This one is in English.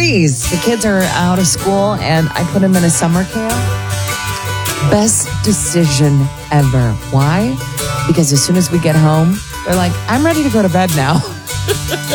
degrees. The kids are out of school, and I put them in a summer camp. Best decision ever. Why? Because as soon as we get home, they're like, I'm ready to go to bed now.